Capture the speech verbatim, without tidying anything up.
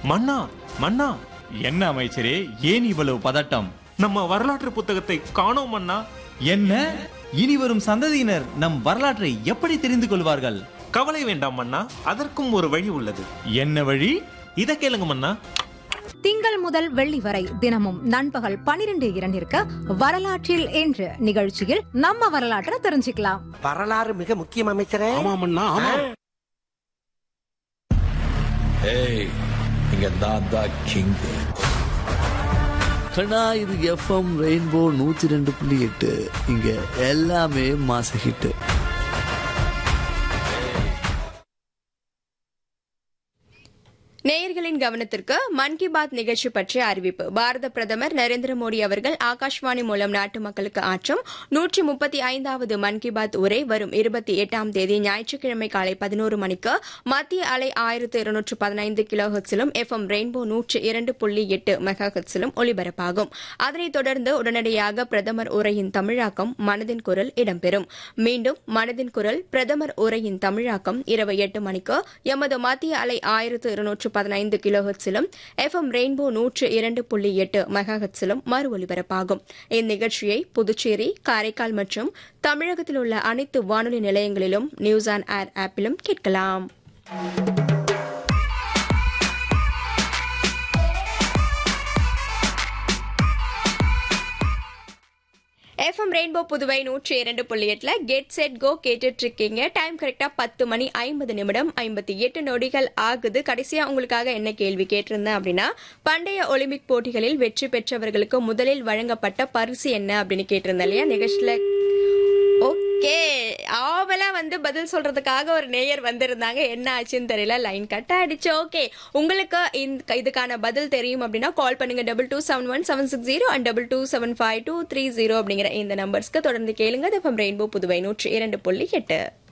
மன்னா மன்னா, என்ன அமைச்சரே, ஏன் இவ்வளவு பதட்டம்? நம்ம வரலாற்று புத்தகத்தை காணோம் மன்னா. என்ன? இனி வரும் சந்ததியினர் நம் வரலாற்றை எப்படி தெரிந்து கொள்வார்கள்? கவலை வேண்டாம் மன்னா, அதற்கும் ஒரு வழி உள்ளது. என்ன வழி? இத கேளுங்க மன்னா. திங்கள் முதல் வெள்ளி வரை தினமும் நண்பகல் பனிரெண்டு இரண்டிற்கு வரலாற்றில் என்று நிகழ்ச்சியில் நம்ம வரலாற்றை தெரிஞ்சுக்கலாம். வரலாறு மிக முக்கியம் அமைச்சரே. ஆமாமண்ணா, ஆமா. ஏய், இங்க நான் தான் கிங். கண்ணா, இது எஃப்எம் ரெயின்போ நூத்தி ரெண்டு புள்ளி எட்டு. இங்க எல்லாமே மாச ஹிட். நேயர்களின் கவனத்திற்கு மன் கி பாத் நிகழ்ச்சி பற்றிய அறிவிப்பு. பாரத பிரதமர் நரேந்திர மோடி அவர்கள் ஆகாஷ்வாணி மூலம் நாட்டு மக்களுக்கு ஆற்றும் நூற்றி முப்பத்தி ஐந்தாவது மன் கி பாத் உரை வரும் இருபத்தி எட்டாம் தேதி ஞாயிற்றுக்கிழமை காலை பதினோரு மணிக்கு மத்திய அலை ஆயிரத்து இருநூற்று பதினைந்து கிலோ ஹெர்ட்ஸிலும் எஃப்எம் ரெயின்போ நூற்று இரண்டு புள்ளி எட்டு மெகா ஹெர்ட்ஸிலும் ஒலிபரப்பாகும். அதனைத் தொடர்ந்து உடனடியாக பிரதமர் உரையின் தமிழாக்கம் மனதின் குரல் இடம்பெறும். மீண்டும் மனதின் குரல் பிரதமர் உரையின் தமிழாக்கம் இரவு எட்டு மணிக்கு எமது மத்திய அலை ஆயிரத்து இருநூற்று பதினைந்து கிலோ ஹெர்ட்ஸிலும் எஃப்எம் ரெயின்போ நூற்று இரண்டு புள்ளி எட்டு மெகா ஹெர்ட்ஸிலும் மறு ஒலிபரப்பாகும். இந்நிகழ்ச்சியை புதுச்சேரி, காரைக்கால் மற்றும் தமிழகத்தில் உள்ள அனைத்து வானொலி நிலையங்களிலும் நியூஸ் ஆன் ஏர் ஆப்பிலும் கேட்கலாம். எஃப்எம் ரெயின்போ புதுவை நூற்றி இரண்டு புள்ளி எட்டுல கெட் செட் கோ கேட்டுட்டு இருக்கீங்க. டைம் கரெக்டா பத்து மணி ஐம்பது நிமிடம் ஐம்பத்தி எட்டு நொடிகள் ஆகுது. கடைசியா உங்களுக்காக என்ன கேள்வி கேட்டிருந்தேன் அப்படின்னா, பண்டைய ஒலிம்பிக் போட்டிகளில் வெற்றி பெற்றவர்களுக்கு முதலில் வழங்கப்பட்ட பரிசு என்ன அப்படின்னு கேட்டிருந்தேன் இல்லையா நிகழ்ச்சியில. ஓகே, ஆவலா வந்து பதில் சொல்றதுக்காக ஒரு நேயர் வந்திருந்தாங்க. என்ன ஆச்சுன்னு தெரியல, லைன் கட் ஆயிடுச்சு. ஓகே, உங்களுக்கு இதுக்கான பதில் தெரியும் அப்படின்னா கால் பண்ணுங்க double two seven one seven six zero and double two seven five two three zero அப்படிங்கிற இந்த நம்பர்ஸ்க்கு தொடர்ந்து கேளுங்க. எஃப்எம் ரெயின்போ புதுவை நூற்றி இரண்டு புள்ளி எட்டு.